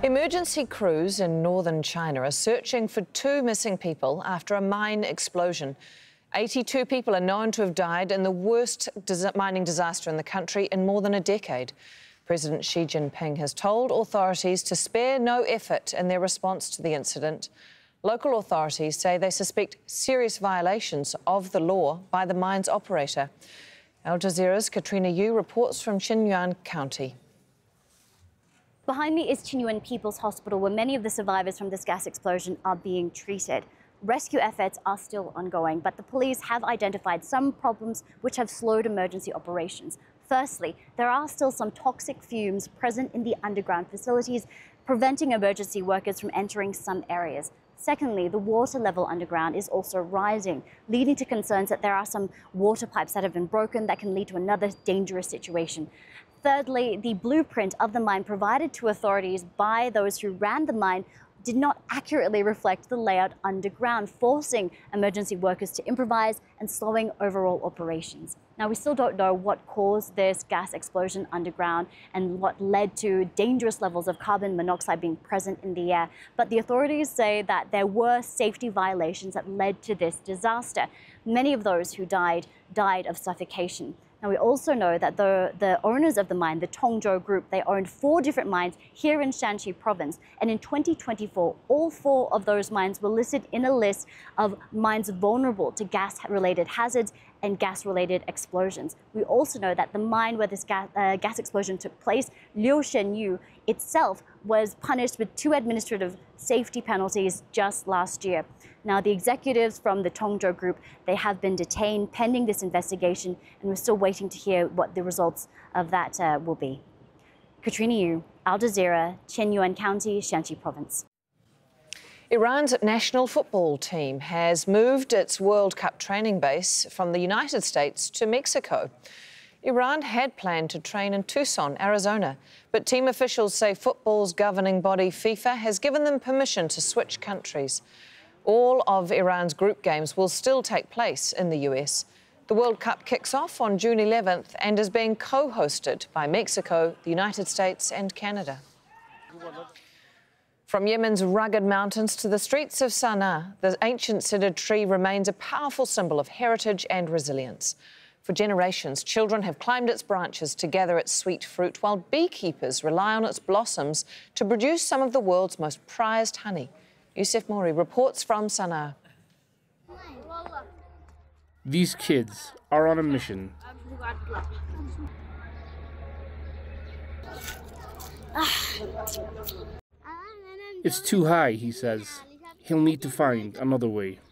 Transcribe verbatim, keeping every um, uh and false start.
Emergency crews in northern China are searching for two missing people after a mine explosion. eighty-two people are known to have died in the worst mining disaster in the country in more than a decade. President Xi Jinping has told authorities to spare no effort in their response to the incident. Local authorities say they suspect serious violations of the law by the mine's operator. Al Jazeera's Katrina Yu reports from Qinyuan County. Behind me is Qinyuan People's Hospital, where many of the survivors from this gas explosion are being treated. Rescue efforts are still ongoing, but the police have identified some problems which have slowed emergency operations. Firstly, there are still some toxic fumes present in the underground facilities, preventing emergency workers from entering some areas. Secondly, the water level underground is also rising, leading to concerns that there are some water pipes that have been broken that can lead to another dangerous situation. Thirdly, the blueprint of the mine provided to authorities by those who ran the mine did not accurately reflect the layout underground, forcing emergency workers to improvise and slowing overall operations. Now, we still don't know what caused this gas explosion underground and what led to dangerous levels of carbon monoxide being present in the air, but the authorities say that there were safety violations that led to this disaster. Many of those who died died of suffocation. Now, we also know that the, the owners of the mine, the Tongzhou Group, they owned four different mines here in Shanxi province. And in twenty twenty-four, all four of those mines were listed in a list of mines vulnerable to gas-related hazards and gas-related explosions. We also know that the mine where this gas, uh, gas explosion took place, Liu Shenyu, itself was punished with two administrative safety penalties just last year. Now, the executives from the Tongzhou Group, they have been detained pending this investigation, and we're still waiting to hear what the results of that uh, will be. Katrina Yu, Al Jazeera, Qinyuan County, Shanxi Province. Iran's national football team has moved its World Cup training base from the United States to Mexico. Iran had planned to train in Tucson, Arizona, but team officials say football's governing body, FIFA, has given them permission to switch countries. All of Iran's group games will still take place in the U S. The World Cup kicks off on June eleventh and is being co-hosted by Mexico, the United States and Canada. From Yemen's rugged mountains to the streets of Sana'a, the ancient cedar tree remains a powerful symbol of heritage and resilience. For generations, children have climbed its branches to gather its sweet fruit, while beekeepers rely on its blossoms to produce some of the world's most prized honey. Youssef Mouri reports from Sana'a. These kids are on a mission. It's too high, he says. He'll need to find another way.